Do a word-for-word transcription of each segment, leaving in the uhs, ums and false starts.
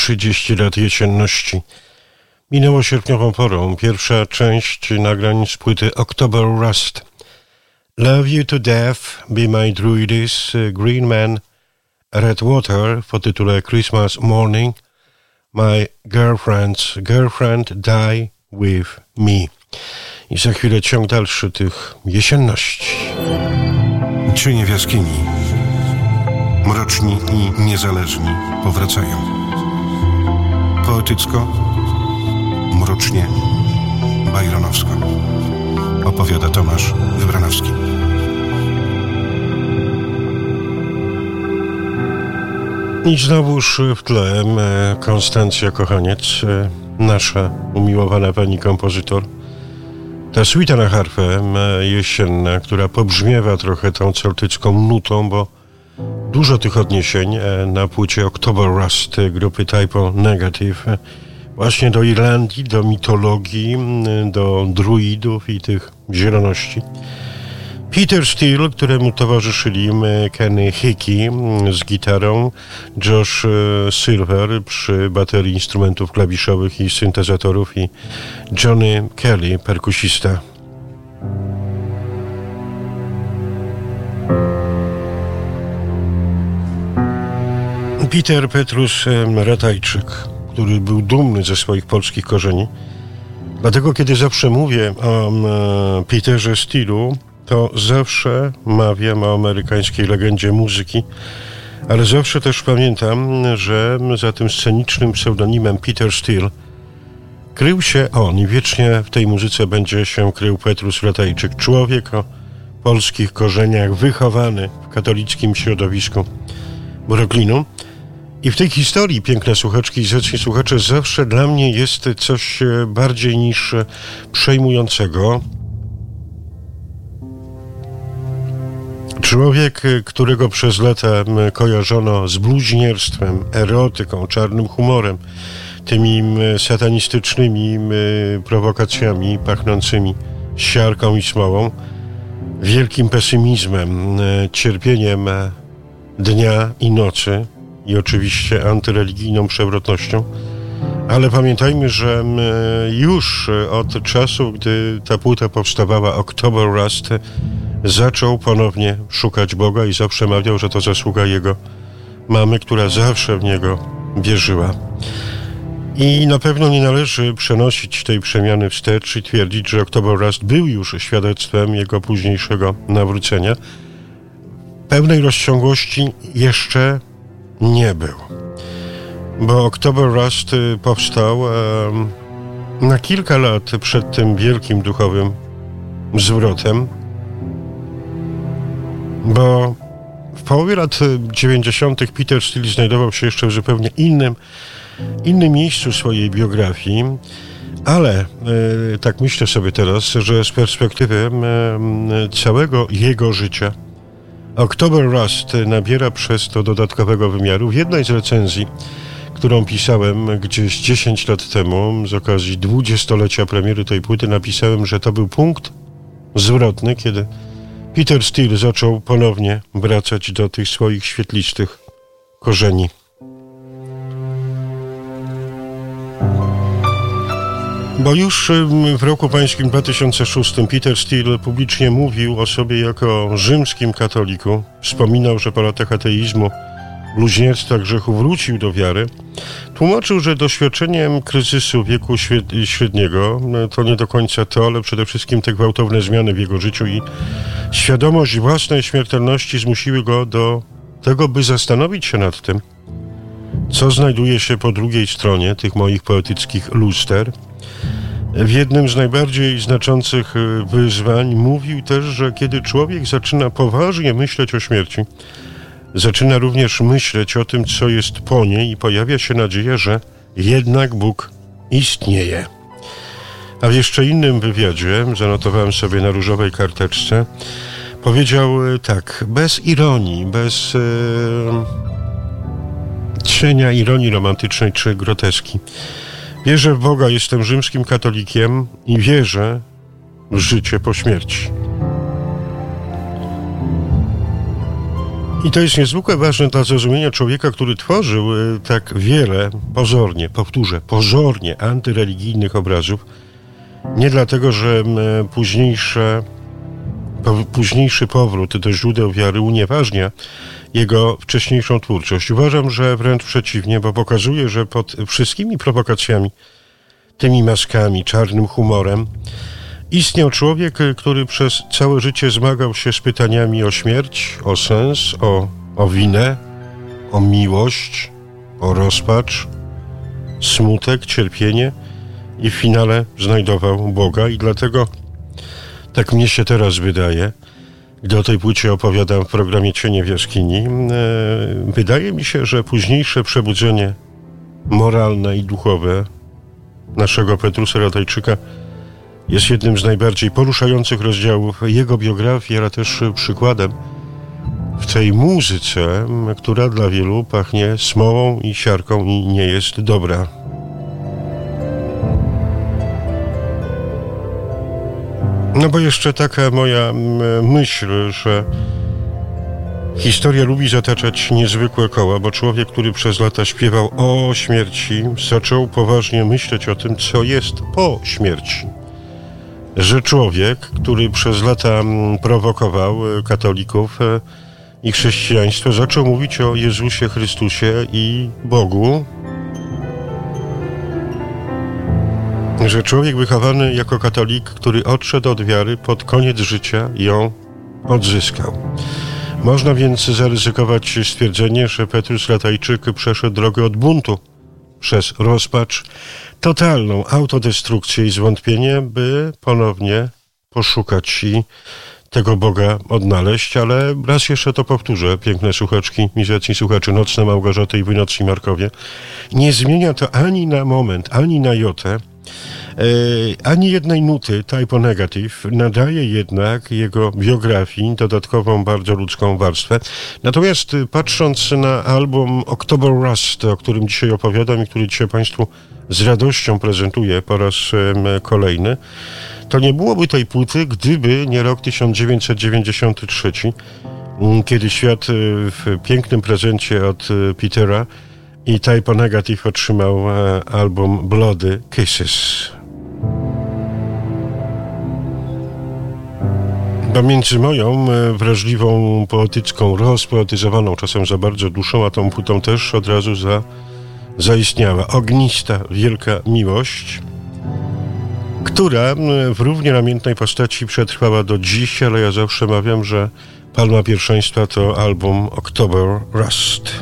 trzydzieści lat jesienności. Minęło sierpniową porą. Pierwsza część nagrań z płyty October Rust. Love You to Death, Be My Druidess, Green Man, Red Water po tytule Christmas Morning, My Girlfriend's Girlfriend Die With Me. I za chwilę ciąg dalszy tych jesienności. Cienie w jaskini, mroczni i niezależni powracają. Poetycko, mrocznie, bajronowsko. Opowiada Tomasz Wybranowski. I znowuż w tle Konstancja Kochaniec, nasza umiłowana pani kompozytor. Ta suita na harfę jesienna, która pobrzmiewa trochę tą celtycką nutą, bo dużo tych odniesień na płycie October Rust grupy Typo Negative właśnie do Irlandii, do mitologii, do druidów i tych zieloności. Peter Steele, któremu towarzyszyli Kenny Hickey z gitarą, Josh Silver przy baterii instrumentów klawiszowych i syntezatorów i Johnny Kelly, perkusista. Peter Petrus Ratajczyk, który był dumny ze swoich polskich korzeni. Dlatego, kiedy zawsze mówię o Peterze Steelu, to zawsze mawiam o amerykańskiej legendzie muzyki, ale zawsze też pamiętam, że za tym scenicznym pseudonimem Peter Steele krył się on i wiecznie w tej muzyce będzie się krył Petrus Ratajczyk, człowiek o polskich korzeniach, wychowany w katolickim środowisku Brooklynu. I w tej historii, piękne słuchaczki i zacni słuchacze, zawsze dla mnie jest coś bardziej niż przejmującego. Człowiek, którego przez lata kojarzono z bluźnierstwem, erotyką, czarnym humorem, tymi satanistycznymi prowokacjami pachnącymi siarką i smołą, wielkim pesymizmem, cierpieniem dnia i nocy i oczywiście antyreligijną przewrotnością. Ale pamiętajmy, że już od czasu, gdy ta płyta powstawała, October Rust, zaczął ponownie szukać Boga i zawsze mawiał, że to zasługa jego mamy, która zawsze w niego wierzyła. I na pewno nie należy przenosić tej przemiany wstecz i twierdzić, że October Rust był już świadectwem jego późniejszego nawrócenia. Pełnej rozciągłości jeszcze nie był. Bo October Rust powstał um, na kilka lat przed tym wielkim duchowym zwrotem, bo w połowie lat dziewięćdziesiątych Peter Steele znajdował się jeszcze w zupełnie innym, innym miejscu swojej biografii, ale e, tak myślę sobie teraz, że z perspektywy e, całego jego życia October Rust nabiera przez to dodatkowego wymiaru. W jednej z recenzji, którą pisałem gdzieś dziesięć lat temu z okazji dwudziestolecia premiery tej płyty, napisałem, że to był punkt zwrotny, kiedy Peter Steele zaczął ponownie wracać do tych swoich świetlistych korzeni. Bo już w roku pańskim dwa tysiące szóstym Peter Steele publicznie mówił o sobie jako rzymskim katoliku. Wspominał, że po latach ateizmu, bluźnierstwa, grzechu wrócił do wiary. Tłumaczył, że doświadczeniem kryzysu wieku średniego to nie do końca to, ale przede wszystkim te gwałtowne zmiany w jego życiu i świadomość własnej śmiertelności zmusiły go do tego, by zastanowić się nad tym, co znajduje się po drugiej stronie tych moich poetyckich luster. W jednym z najbardziej znaczących wyzwań mówił też, że kiedy człowiek zaczyna poważnie myśleć o śmierci, zaczyna również myśleć o tym, co jest po niej i pojawia się nadzieja, że jednak Bóg istnieje. A w jeszcze innym wywiadzie, zanotowałem sobie na różowej karteczce, powiedział tak, bez ironii, bez e, cienia ironii romantycznej czy groteski. Wierzę w Boga, jestem rzymskim katolikiem i wierzę w życie po śmierci. I to jest niezwykle ważne dla zrozumienia człowieka, który tworzył tak wiele, pozornie, powtórzę, pozornie antyreligijnych obrazów. Nie dlatego, że późniejsze, późniejszy powrót do źródeł wiary unieważnia jego wcześniejszą twórczość. Uważam, że wręcz przeciwnie, bo pokazuje, że pod wszystkimi prowokacjami, tymi maskami, czarnym humorem, istniał człowiek, który przez całe życie zmagał się z pytaniami o śmierć, o sens, o, o winę, o miłość, o rozpacz, smutek, cierpienie i w finale znajdował Boga. I dlatego, tak mnie się teraz wydaje, gdy o tej płycie opowiadam w programie Cienie w jaskini, e, wydaje mi się, że późniejsze przebudzenie moralne i duchowe naszego Petrusa Ratajczyka jest jednym z najbardziej poruszających rozdziałów jego biografii, ale też przykładem w tej muzyce, która dla wielu pachnie smołą i siarką i nie jest dobra. No bo jeszcze taka moja myśl, że historia lubi zataczać niezwykłe koła, bo człowiek, który przez lata śpiewał o śmierci, zaczął poważnie myśleć o tym, co jest po śmierci. Że człowiek, który przez lata prowokował katolików i chrześcijaństwo, zaczął mówić o Jezusie Chrystusie i Bogu, że człowiek wychowany jako katolik, który odszedł od wiary, pod koniec życia ją odzyskał. Można więc zaryzykować stwierdzenie, że Petrus Ratajczyk przeszedł drogę od buntu przez rozpacz, totalną autodestrukcję i zwątpienie, by ponownie poszukać i tego Boga odnaleźć, ale raz jeszcze to powtórzę, piękne słuchaczki, mizetni słuchacze, nocne Małgorzaty i wy nocni Markowie. Nie zmienia to ani na moment, ani na jotę, Yy, ani jednej nuty Type Negative, nadaje jednak jego biografii dodatkową, bardzo ludzką warstwę. Natomiast patrząc na album October Rust, o którym dzisiaj opowiadam i który dzisiaj Państwu z radością prezentuję po raz yy, kolejny, to nie byłoby tej płyty, gdyby nie rok tysiąc dziewięćset dziewięćdziesiąty trzeci, yy, kiedy świat yy, w pięknym prezencie od yy, Petera i Type Negative otrzymał yy, album Bloody Kisses. Pomiędzy moją wrażliwą, poetycką, rozpoetyzowaną czasem za bardzo duszą, a tą płytą też od razu za, zaistniała ognista, wielka miłość, która w równie namiętnej postaci przetrwała do dziś, ale ja zawsze mawiam, że palma pierwszeństwa to album October Rust.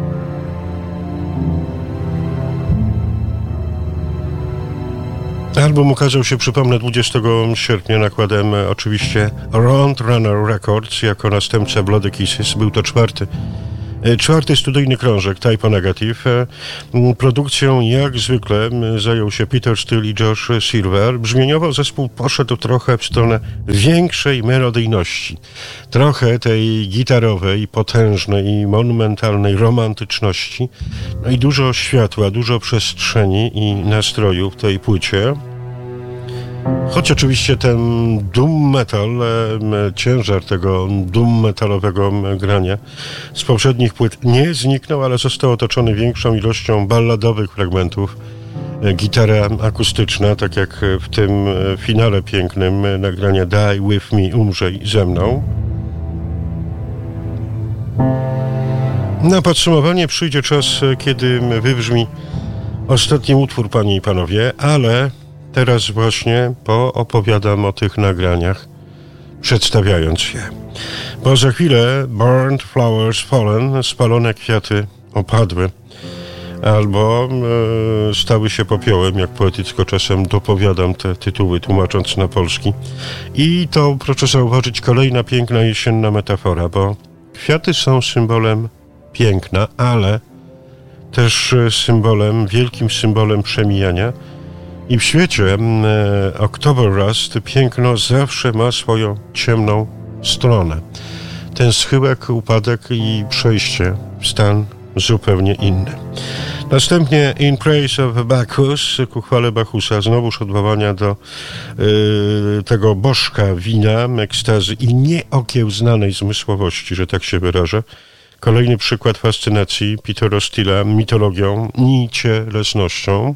Album ukazał się, przypomnę, dwudziestego sierpnia nakładem e, oczywiście Roadrunner Records jako następca Bloody Kisses. Był to czwarty, e, czwarty studyjny krążek Type Negative. E, produkcją jak zwykle e, zajął się Peter Steele i Josh Silver. Brzmieniowo zespół poszedł trochę w stronę większej melodyjności. Trochę tej gitarowej, potężnej i monumentalnej romantyczności. No i dużo światła, dużo przestrzeni i nastroju w tej płycie. Choć oczywiście ten doom metal, ciężar tego doom metalowego grania z poprzednich płyt nie zniknął, ale został otoczony większą ilością balladowych fragmentów. Gitara akustyczna, tak jak w tym finale pięknym nagrania Die With Me, umrzej ze mną. Na podsumowanie przyjdzie czas, kiedy wybrzmi ostatni utwór, panie i panowie, ale teraz właśnie poopowiadam o tych nagraniach, przedstawiając je. Bo za chwilę Burned Flowers Fallen, spalone kwiaty opadły, albo e, stały się popiołem, jak poetycko czasem dopowiadam te tytuły, tłumacząc na polski. I to, proszę zauważyć, kolejna piękna jesienna metafora, bo kwiaty są symbolem piękna, ale też symbolem, wielkim symbolem przemijania. I w świecie e, October Rust piękno zawsze ma swoją ciemną stronę. Ten schyłek, upadek i przejście w stan zupełnie inny. Następnie In Praise of Bacchus, ku chwale Bachusa, znowuż odwołania do y, tego bożka wina, ekstazy i nieokiełznanej zmysłowości, że tak się wyrażę. Kolejny przykład fascynacji Petera Steela mitologią i cielesnością.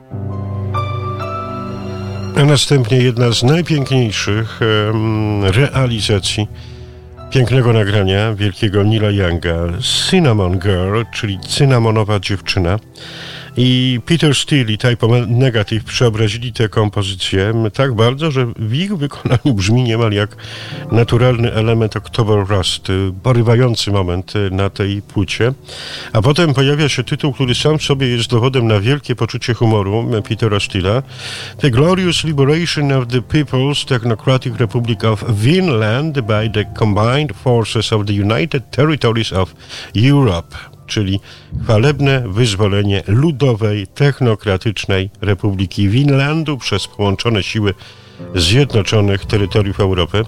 A następnie jedna z najpiękniejszych um, realizacji pięknego nagrania wielkiego Neila Younga, Cinnamon Girl, czyli cynamonowa dziewczyna. I Peter Steele i Type O Negative przeobrazili tę kompozycję tak bardzo, że w ich wykonaniu brzmi niemal jak naturalny element October Rust, porywający moment na tej płycie. A potem pojawia się tytuł, który sam w sobie jest dowodem na wielkie poczucie humoru Petera Steele'a. The Glorious Liberation of the People's Technocratic Republic of Vinland by the Combined Forces of the United Territories of Europe, czyli chwalebne wyzwolenie ludowej, technokratycznej Republiki Winlandu przez połączone siły Zjednoczonych Terytoriów Europy.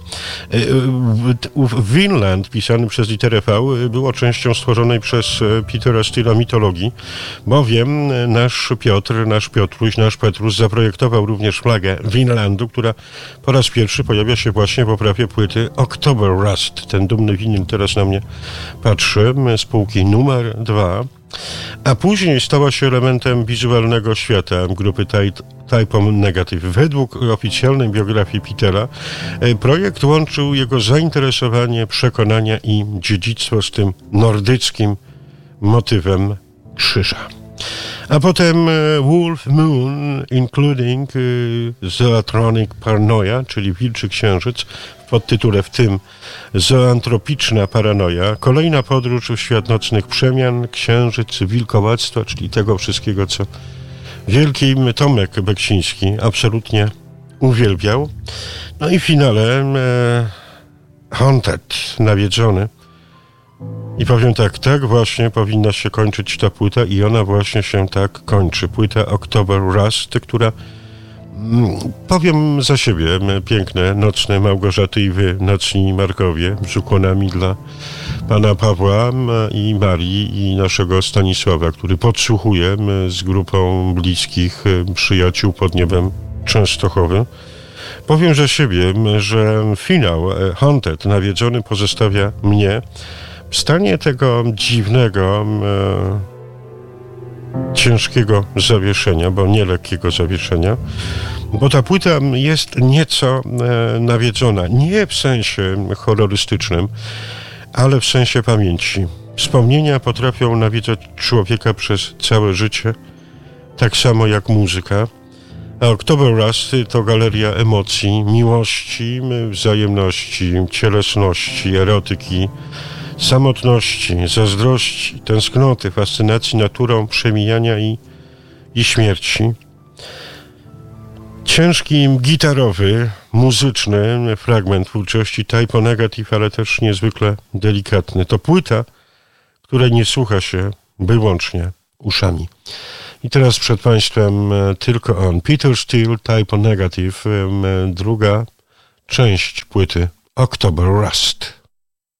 Vinland, pisany przez literę V, było częścią stworzonej przez Petera Steele'a mitologii, bowiem nasz Piotr, nasz Piotruś, nasz Petrus zaprojektował również flagę Vinlandu, która po raz pierwszy pojawia się właśnie w oprawie płyty October Rust. Ten dumny winyl teraz na mnie patrzy, z półki numer dwa. A później stała się elementem wizualnego świata grupy Type O Negative. Według oficjalnej biografii Petera projekt łączył jego zainteresowanie, przekonania i dziedzictwo z tym nordyckim motywem krzyża. A potem Wolf Moon, including Zootronic Paranoia, czyli Wilczy Księżyc, w podtytule w tym Zoantropiczna paranoja, kolejna podróż w świat nocnych przemian, księżyc, wilkowactwa, czyli tego wszystkiego, co wielki Tomek Beksiński absolutnie uwielbiał. No i w finale e, Haunted, nawiedzony. I powiem tak, tak właśnie powinna się kończyć ta płyta i ona właśnie się tak kończy. Płyta October Rust, która, powiem za siebie, piękne, nocne Małgorzaty i wy, nocni Markowie, z ukłonami dla pana Pawła i Marii i naszego Stanisława, który podsłuchuje z grupą bliskich przyjaciół pod niebem Częstochowy. Powiem za siebie, że finał Haunted, nawiedzony, pozostawia mnie w stanie tego dziwnego, e, ciężkiego zawieszenia, bo nie lekkiego zawieszenia, bo ta płyta jest nieco e, nawiedzona, nie w sensie horrorystycznym, ale w sensie pamięci. Wspomnienia potrafią nawiedzać człowieka przez całe życie, tak samo jak muzyka. A October Rust to galeria emocji, miłości, wzajemności, cielesności, erotyki, samotności, zazdrości, tęsknoty, fascynacji naturą, przemijania i, i śmierci. Ciężki, gitarowy, muzyczny fragment twórczości Type O Negative, ale też niezwykle delikatny. To płyta, której nie słucha się wyłącznie uszami. I teraz przed Państwem tylko on. Peter Steele, Type O Negative, druga część płyty October Rust.